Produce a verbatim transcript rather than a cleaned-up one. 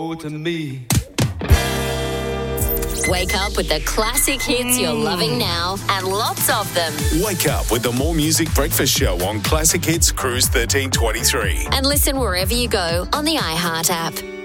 to me. Wake up with the classic hits you're loving now and lots of them. Wake up with the More Music Breakfast Show on Classic Hits Cruise thirteen twenty-three. And listen wherever you go on the iHeart app.